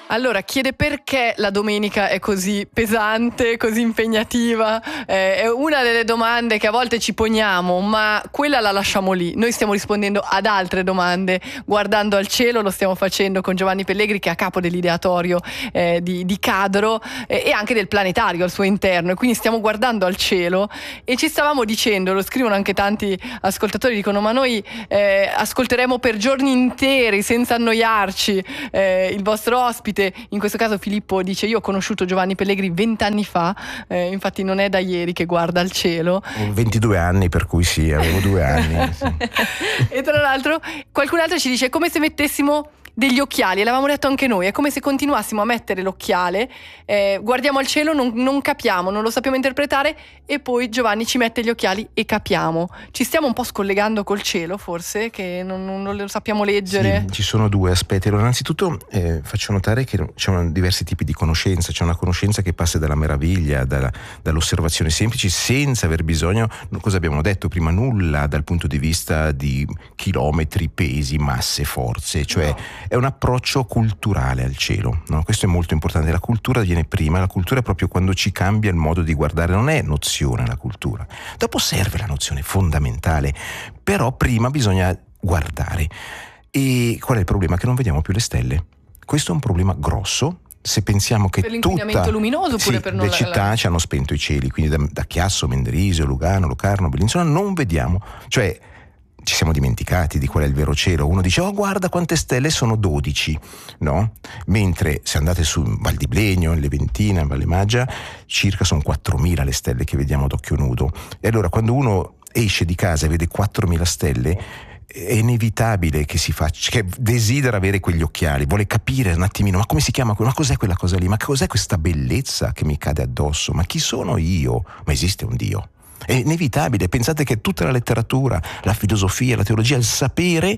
Allora, chiede perché la domenica è così pesante, così impegnativa. È una delle domande che a volte ci poniamo, ma quella la lasciamo lì. Noi stiamo rispondendo ad altre domande, guardando al cielo. Lo stiamo facendo con Giovanni Pellegri, che è a capo dell'ideatorio di Cadro e anche del planetario al suo interno. E quindi stiamo guardando al cielo e ci stavamo dicendo, lo scrivono anche tanti ascoltatori, dicono: ma noi ascolteremo per giorni interi senza annoiarci il vostro ospite. In questo caso Filippo dice: io ho conosciuto Giovanni Pellegri 20 anni fa, infatti non è da ieri che guarda al cielo. 22 anni, per cui sì, avevo 2 anni. Sì. E tra l'altro qualcun altro ci dice: è come se mettessimo degli occhiali, e l'avevamo detto anche noi, è come se continuassimo a mettere l'occhiale, guardiamo al cielo, non capiamo, non lo sappiamo interpretare, e poi Giovanni ci mette gli occhiali e capiamo. Ci stiamo un po' scollegando col cielo, forse, che non lo sappiamo leggere. Sì, ci sono due aspetti. Allora, innanzitutto faccio notare che c'è diversi tipi di conoscenza. C'è una conoscenza che passa dalla meraviglia, dall'osservazione semplice, senza aver bisogno, cosa abbiamo detto prima, nulla dal punto di vista di chilometri, pesi, masse, forze, cioè no. È un approccio culturale al cielo, no? Questo è molto importante. La cultura viene prima, la cultura è proprio quando ci cambia il modo di guardare, non è nozione la cultura. Dopo serve la nozione fondamentale, però prima bisogna guardare. E qual è il problema? Che non vediamo più le stelle. Questo è un problema grosso. Se pensiamo che per l'inquinamento luminoso, oppure sì, per non le città ci hanno spento i cieli, quindi da Chiasso, Mendrisio, Lugano, Locarno, Bellinzona non vediamo, cioè ci siamo dimenticati di qual è il vero cielo. Uno dice: oh, guarda quante stelle, sono 12, no? Mentre se andate su Val di Blegno, in Leventina, in Valle Maggia, circa sono 4.000 le stelle che vediamo ad occhio nudo. E allora quando uno esce di casa e vede 4.000 stelle, è inevitabile che si faccia, che desidera avere quegli occhiali, vuole capire un attimino: ma come si chiama, ma cos'è quella cosa lì, ma cos'è questa bellezza che mi cade addosso, ma chi sono io, ma esiste un Dio? È inevitabile. Pensate che tutta la letteratura, la filosofia, la teologia, il sapere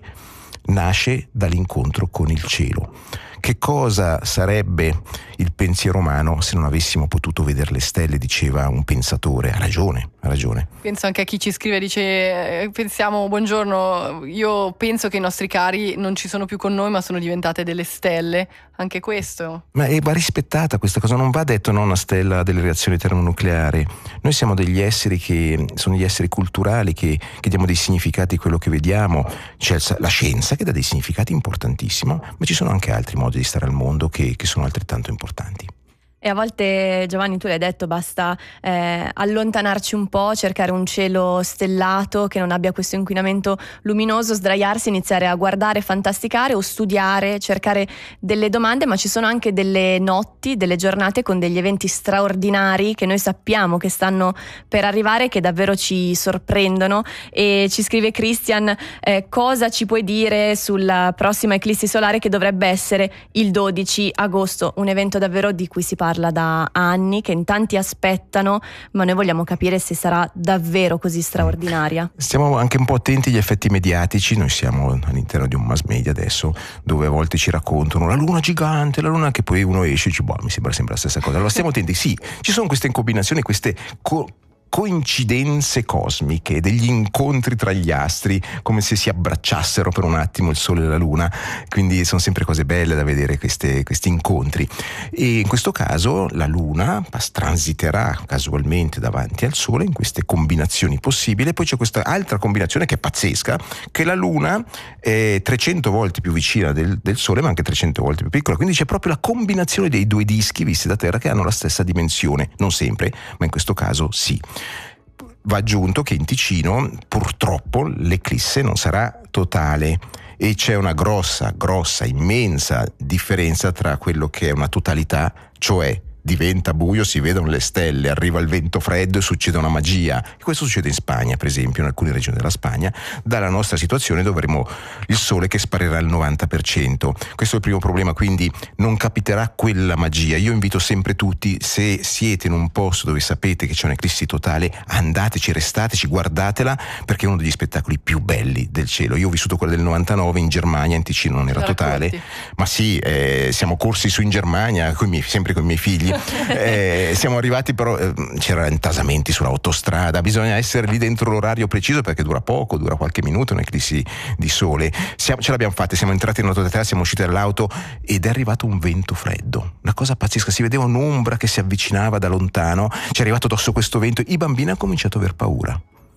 nasce dall'incontro con il cielo. Che cosa sarebbe il pensiero umano se non avessimo potuto vedere le stelle, diceva un pensatore. Ha ragione. Penso anche a chi ci scrive, dice: pensiamo, buongiorno, io penso che i nostri cari non ci sono più con noi, ma sono diventate delle stelle. Anche questo. Ma va rispettata questa cosa, non va detto no, una stella delle reazioni termonucleari. Noi siamo degli esseri che sono degli esseri culturali che diamo dei significati a quello che vediamo. C'è la scienza che dà dei significati importantissimi, ma ci sono anche altri modi di stare al mondo che sono altrettanto importanti. E a volte, Giovanni, tu l'hai detto, basta allontanarci un po', cercare un cielo stellato che non abbia questo inquinamento luminoso, sdraiarsi, iniziare a guardare, fantasticare o studiare, cercare delle domande, ma ci sono anche delle notti, delle giornate con degli eventi straordinari che noi sappiamo che stanno per arrivare, che davvero ci sorprendono. E ci scrive Christian: cosa ci puoi dire sulla prossima eclissi solare, che dovrebbe essere il 12 agosto, un evento davvero di cui si parla da anni, che in tanti aspettano, ma noi vogliamo capire se sarà davvero così straordinaria. Stiamo anche un po' attenti agli effetti mediatici. Noi siamo all'interno di un mass media adesso, dove a volte ci raccontano la luna gigante, la luna, che poi uno esce e dice: boh, mi sembra sempre la stessa cosa. Allora stiamo attenti. Sì, ci sono queste combinazioni, queste coincidenze cosmiche, degli incontri tra gli astri, come se si abbracciassero per un attimo il Sole e la Luna. Quindi sono sempre cose belle da vedere, questi incontri. E in questo caso la Luna transiterà casualmente davanti al Sole in queste combinazioni possibili. Poi c'è questa altra combinazione che è pazzesca, che la Luna è 300 volte più vicina del Sole, ma anche 300 volte più piccola. Quindi c'è proprio la combinazione dei due dischi visti da Terra che hanno la stessa dimensione. Non sempre, ma in questo caso sì. Va aggiunto che in Ticino purtroppo l'eclisse non sarà totale e c'è una grossa, immensa differenza tra quello che è una totalità, cioè diventa buio, si vedono le stelle, arriva il vento freddo e succede una magia. E questo succede in Spagna, per esempio, in alcune regioni della Spagna. Dalla nostra situazione dove avremo il sole che sparirà al 90%. Questo è il primo problema, quindi non capiterà quella magia. Io invito sempre tutti, se siete in un posto dove sapete che c'è un'eclissi totale, andateci, restateci, guardatela, perché è uno degli spettacoli più belli del cielo. Io ho vissuto quella del 99 in Germania, in Ticino non era totale, ma sì, siamo corsi su in Germania, sempre con i miei figli, Siamo arrivati però, c'erano intasamenti sull'autostrada, bisogna essere lì dentro l'orario preciso perché dura poco, dura qualche minuto, un'eclissi di sole. Ce l'abbiamo fatta, siamo entrati in autostrada, siamo usciti dall'auto ed è arrivato un vento freddo, una cosa pazzesca, si vedeva un'ombra che si avvicinava da lontano, ci è arrivato addosso questo vento, i bambini hanno cominciato a aver paura.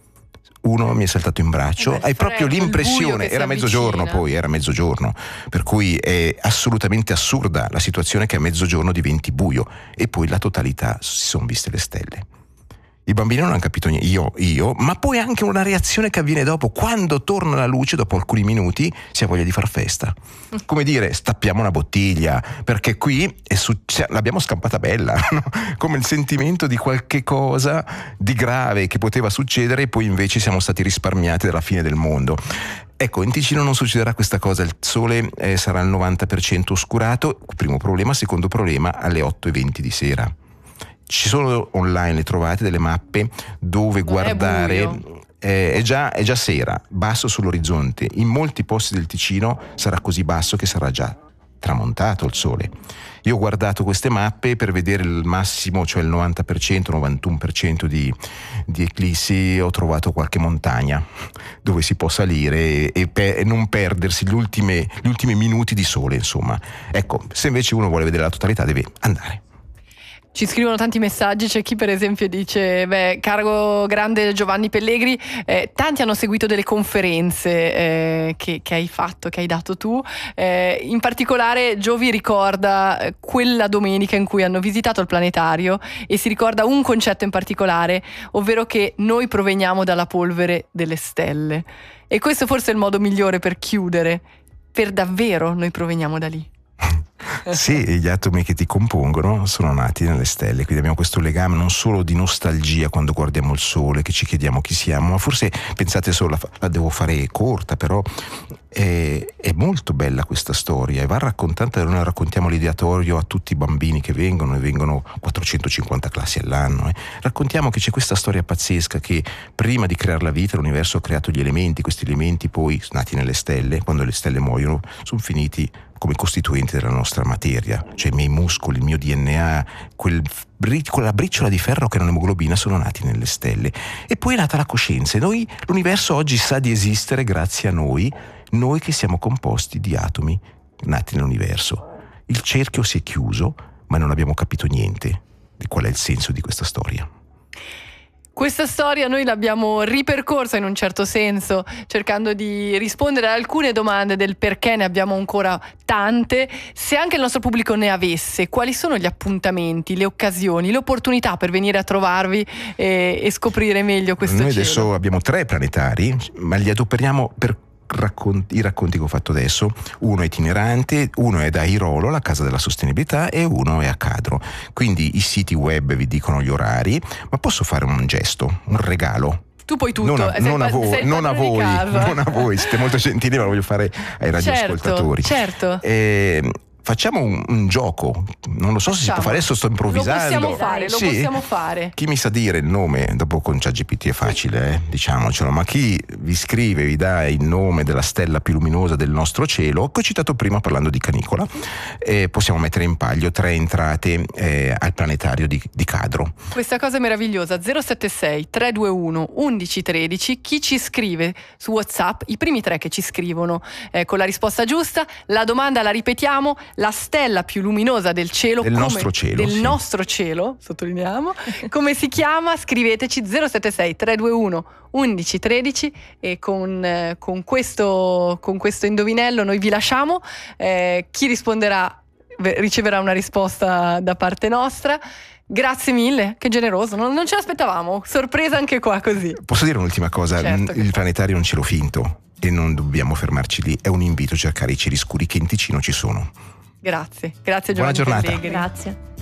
Uno mi è saltato in braccio, hai proprio l'impressione, era mezzogiorno poi, era mezzogiorno, per cui è assolutamente assurda la situazione che a mezzogiorno diventi buio e poi la totalità si sono viste le stelle. I bambini non hanno capito niente, io, ma poi anche una reazione che avviene dopo, quando torna la luce, dopo alcuni minuti, si ha voglia di far festa. Come dire, stappiamo una bottiglia, perché qui l'abbiamo scampata bella, no? Come il sentimento di qualche cosa di grave che poteva succedere e poi invece siamo stati risparmiati dalla fine del mondo. Ecco, in Ticino non succederà questa cosa, il sole sarà al 90% oscurato, primo problema, secondo problema, alle 8:20 di sera. Ci sono online, le trovate delle mappe dove guardare, è già sera, basso sull'orizzonte, in molti posti del Ticino sarà così basso che sarà già tramontato il sole. Io ho guardato queste mappe per vedere il massimo, cioè il 90%, 91% di eclissi, ho trovato qualche montagna dove si può salire e non perdersi gli ultimi minuti di sole, insomma. Ecco, se invece uno vuole vedere la totalità deve andare. Ci scrivono tanti messaggi, c'è chi per esempio dice, caro grande Giovanni Pellegri, tanti hanno seguito delle conferenze che hai fatto, che hai dato tu, in particolare Giovi ricorda quella domenica in cui hanno visitato il planetario e si ricorda un concetto in particolare, ovvero che noi proveniamo dalla polvere delle stelle, e questo forse è il modo migliore per chiudere, per davvero noi proveniamo da lì. Sì, gli atomi che ti compongono sono nati nelle stelle, quindi abbiamo questo legame non solo di nostalgia quando guardiamo il sole, che ci chiediamo chi siamo, ma forse pensate solo, la devo fare corta, però è molto bella questa storia e va raccontata, noi la raccontiamo all'ideatorio a tutti i bambini che vengono, e vengono 450 classi all'anno. Raccontiamo che c'è questa storia pazzesca che prima di creare la vita l'universo ha creato gli elementi, questi elementi poi nati nelle stelle, quando le stelle muoiono sono finiti come costituenti della nostra materia, cioè i miei muscoli, il mio DNA, quella briciola di ferro che è l'emoglobina sono nati nelle stelle. E poi è nata la coscienza e l'universo oggi sa di esistere grazie a noi che siamo composti di atomi nati nell'universo. Il cerchio si è chiuso, ma non abbiamo capito niente di qual è il senso di questa storia. Questa storia noi l'abbiamo ripercorsa in un certo senso, cercando di rispondere ad alcune domande del perché, ne abbiamo ancora tante. Se anche il nostro pubblico ne avesse, quali sono gli appuntamenti, le occasioni, le opportunità per venire a trovarvi e scoprire meglio questo cielo? Noi adesso abbiamo 3 planetari, ma li adoperiamo per i racconti che ho fatto adesso. Uno è itinerante, uno è da Airolo, la casa della sostenibilità, e uno è a Cadro. Quindi i siti web vi dicono gli orari, ma posso fare un gesto, un regalo. Tu puoi tutto, non a voi, siete molto gentili, ma lo voglio fare ai radioascoltatori. Certo. Facciamo un gioco, non lo so se si può fare, adesso sto improvvisando. Lo possiamo fare. Chi mi sa dire il nome, dopo con ChatGPT è facile, diciamocelo, ma chi vi scrive, vi dà il nome della stella più luminosa del nostro cielo, che ho citato prima parlando di Canicola, possiamo mettere in palio 3 entrate al planetario di Cadro. Questa cosa è meravigliosa. 076 321 1113, chi ci scrive su WhatsApp, i primi 3 che ci scrivono con la risposta giusta, la domanda la ripetiamo: la stella più luminosa del cielo, nostro cielo, sottolineiamo, come si chiama? Scriveteci 076 321 1113 e con questo indovinello noi vi lasciamo. Chi risponderà riceverà una risposta da parte nostra. Grazie mille, che generoso, non ce l'aspettavamo, sorpresa anche qua così. Posso dire un'ultima cosa? Certo. Il planetario è un cielo finto e non dobbiamo fermarci lì, è un invito a cercare i cieli scuri che in Ticino ci sono. Grazie Giovanni. Buona giornata. Pellegri. Grazie.